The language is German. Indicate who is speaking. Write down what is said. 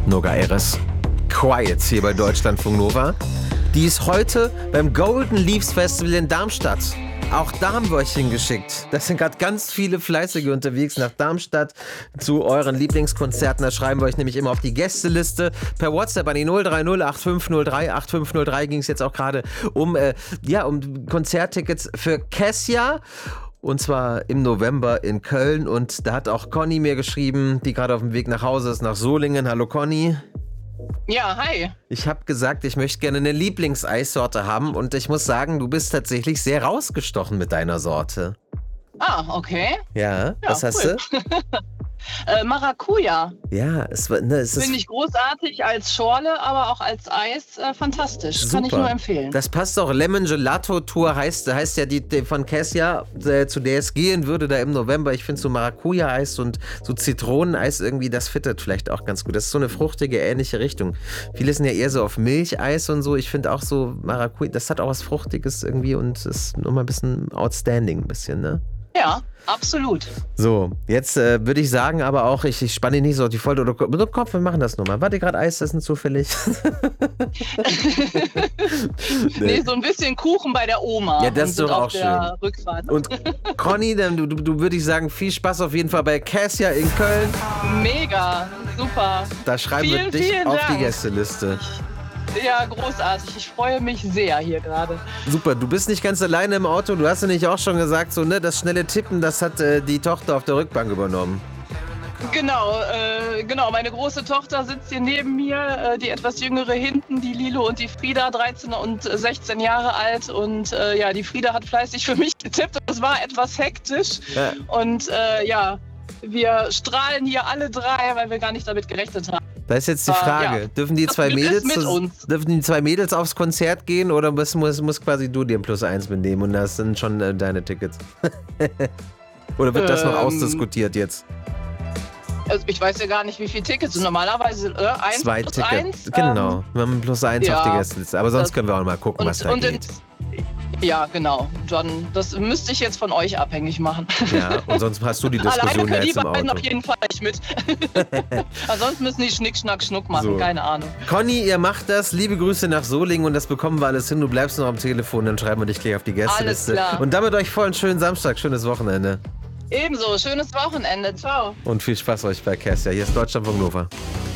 Speaker 1: Noga Eres. Quiet hier bei Deutschlandfunk Nova. Die ist heute beim Golden Leaves Festival in Darmstadt. Auch da haben wir euch hingeschickt. Da sind gerade ganz viele Fleißige unterwegs nach Darmstadt zu euren Lieblingskonzerten. Da schreiben wir euch nämlich immer auf die Gästeliste. Per WhatsApp an die 030 8503 8503 ging es jetzt auch gerade um Konzerttickets für Kessia. Und zwar im November in Köln. Und da hat auch Conny mir geschrieben, die gerade auf dem Weg nach Hause ist, nach Solingen. Hallo Conny.
Speaker 2: Ja, hi.
Speaker 1: Ich habe gesagt, ich möchte gerne eine Lieblingseissorte haben und ich muss sagen, du bist tatsächlich sehr rausgestochen mit deiner Sorte.
Speaker 2: Ah, okay.
Speaker 1: Ja, was hast du?
Speaker 2: Maracuja.
Speaker 1: Ja, es ist
Speaker 2: Finde ich großartig als Schorle, aber auch als Eis fantastisch.
Speaker 1: super.
Speaker 2: Kann ich nur empfehlen.
Speaker 1: Das passt auch. Lemon Gelato Tour heißt ja die von Kessia, zu der es gehen würde da im November. Ich finde so Maracuja-Eis und so Zitroneneis irgendwie, das fittet vielleicht auch ganz gut. Das ist so eine fruchtige, ähnliche Richtung. Viele sind ja eher so auf Milcheis und so. Ich finde auch so Maracuja, das hat auch was Fruchtiges irgendwie und ist nochmal ein bisschen outstanding, ein bisschen, ne?
Speaker 2: Ja, absolut.
Speaker 1: So, jetzt würde ich sagen, aber auch, ich spanne dich nicht so auf die Folter oder Kopf, wir machen das nochmal. Warte, gerade Eis essen zufällig?
Speaker 2: Nee, so ein bisschen Kuchen bei der Oma.
Speaker 1: Ja, das ist doch auch schön.
Speaker 2: Rückfahrt.
Speaker 1: Und Conny, du würde ich sagen, viel Spaß auf jeden Fall bei Kessia in Köln.
Speaker 2: Mega, super.
Speaker 1: Da schreiben wir dich
Speaker 2: vielen
Speaker 1: auf
Speaker 2: Dank.
Speaker 1: die Gästeliste.
Speaker 2: Ja, großartig. Ich freue mich sehr hier gerade.
Speaker 1: Super, du bist nicht ganz alleine im Auto. Du hast ja nicht auch schon gesagt, so, ne, das schnelle Tippen, das hat die Tochter auf der Rückbank übernommen.
Speaker 2: Genau. Meine große Tochter sitzt hier neben mir, die etwas jüngere hinten, die Lilo und die Frieda, 13 und 16 Jahre alt. Und die Frieda hat fleißig für mich getippt. Es war etwas hektisch.
Speaker 1: Ja.
Speaker 2: Und wir strahlen hier alle drei, weil wir gar nicht damit gerechnet haben.
Speaker 1: Da ist jetzt die Frage,
Speaker 2: Ja.
Speaker 1: Dürfen die
Speaker 2: Das
Speaker 1: zwei
Speaker 2: Glück ist
Speaker 1: Mädels
Speaker 2: mit uns.
Speaker 1: dürfen die zwei Mädels aufs Konzert gehen oder muss quasi du dir ein +1 mitnehmen und das sind schon deine Tickets? Oder wird das noch ausdiskutiert jetzt?
Speaker 2: Also ich weiß ja gar nicht, wie viele Tickets sind. Normalerweise 1
Speaker 1: 2
Speaker 2: plus
Speaker 1: Tickets.
Speaker 2: 1.
Speaker 1: Genau, wir haben +1
Speaker 2: ja,
Speaker 1: auf die Gästeliste. Aber sonst
Speaker 2: das-
Speaker 1: können wir auch mal gucken, was da geht.
Speaker 2: Ja, genau. John, das müsste ich jetzt von euch abhängig machen.
Speaker 1: Ja, und sonst hast du die Diskussion
Speaker 2: Alleine
Speaker 1: ja
Speaker 2: können die
Speaker 1: jetzt im
Speaker 2: beiden
Speaker 1: Auto.
Speaker 2: auf jeden Fall nicht mit. Ansonsten müssen die Schnick, Schnack, Schnuck machen,
Speaker 1: So.
Speaker 2: keine Ahnung.
Speaker 1: Conny, ihr macht das. Liebe Grüße nach Solingen und das bekommen wir alles hin. Du bleibst noch am Telefon, dann schreiben wir dich gleich auf die Gästeliste.
Speaker 2: Alles klar.
Speaker 1: Und damit euch vollen schönen Samstag, schönes Wochenende.
Speaker 2: Ebenso, schönes Wochenende. Ciao.
Speaker 1: Und viel Spaß euch bei Kessia. Hier ist Deutschlandfunk Nova.